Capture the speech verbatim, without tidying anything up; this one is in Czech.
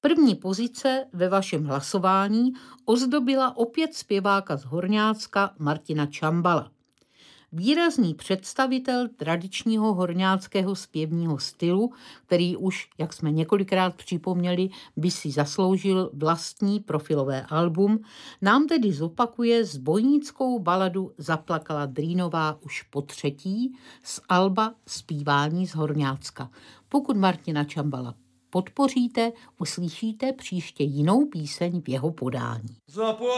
První pozice ve vašem hlasování ozdobila opět zpěváka z Horňácka Martina Čambala. Výrazný představitel tradičního horňáckého zpěvního stylu, který už, jak jsme několikrát připomněli, by si zasloužil vlastní profilové album, nám tedy zopakuje zbojnickou baladu Zaplakala Drýnová už po třetí z alba Zpívání z Horňácka. Pokud Martina Čambala podpoříte, uslyšíte příště jinou píseň v jeho podání.